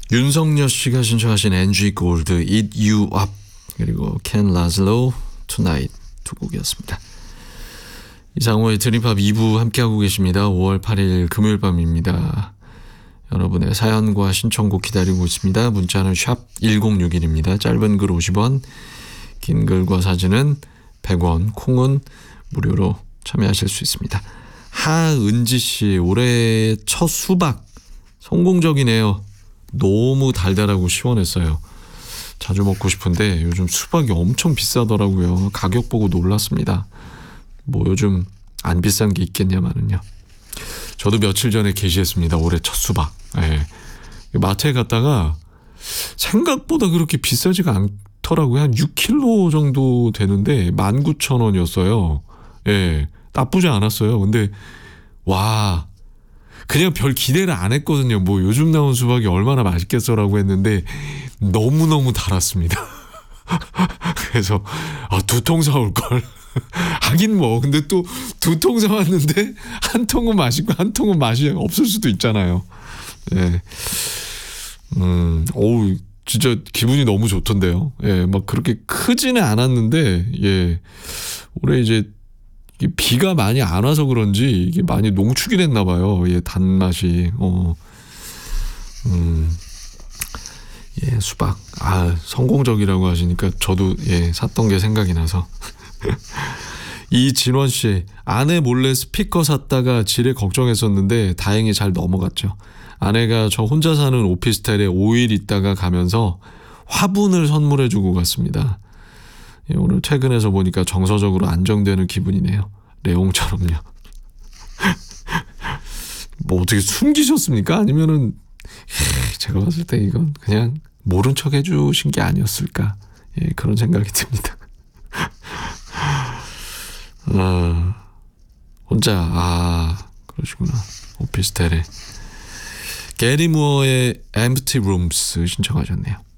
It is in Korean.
윤성녀 씨가 신청하신 NG 골드 Eat You Up 그리고 켄 라슬로 Tonight 두 곡이었습니다. 이상호의 드림팝 2부 함께하고 계십니다. 5월 8일 금요일 밤입니다. 여러분의 사연과 신청곡 기다리고 있습니다. 문자는 샵 1061입니다. 짧은 글 50원, 긴 글과 사진은 100원, 콩은 무료로 참여하실 수 있습니다. 하은지 씨, 올해 첫 수박 성공적이네요. 너무 달달하고 시원했어요. 자주 먹고 싶은데 요즘 수박이 엄청 비싸더라고요. 가격 보고 놀랐습니다. 뭐 요즘 안 비싼 게 있겠냐마는요. 저도 며칠 전에 게시했습니다. 올해 첫 수박. 예. 마트에 갔다가 생각보다 그렇게 비싸지가 않더라고요. 한 6kg 정도 되는데 19,000원이었어요. 예. 나쁘지 않았어요. 근데 와, 그냥 별 기대를 안 했거든요. 뭐 요즘 나온 수박이 얼마나 맛있겠어라고 했는데 너무너무 달았습니다. 그래서 두 통 사올 걸. 하긴 뭐 근데 또 두 통 사왔는데 한 통은 맛있고 한 통은 맛이 없을 수도 있잖아요. 예. 어우 진짜 기분이 너무 좋던데요. 예, 막 그렇게 크지는 않았는데 예. 올해 이제 비가 많이 안 와서 그런지 이게 많이 농축이 됐나 봐요. 예, 단맛이. 예, 수박. 성공적이라고 하시니까 저도 예, 샀던 게 생각이 나서. 이진원 씨, 아내 몰래 스피커 샀다가 지레 걱정했었는데 다행히 잘 넘어갔죠. 아내가 저 혼자 사는 오피스텔에 5일 있다가 가면서 화분을 선물해주고 갔습니다. 예, 오늘 퇴근해서 보니까 정서적으로 안정되는 기분이네요. 내용처럼요. 뭐 어떻게 숨기셨습니까? 아니면은 제가 봤을 때 이건 그냥 모른 척 해주신 게 아니었을까? 예, 그런 생각이 듭니다. 혼자 그러시구나. 오피스텔에 게리 무어의 Empty Rooms 신청하셨네요.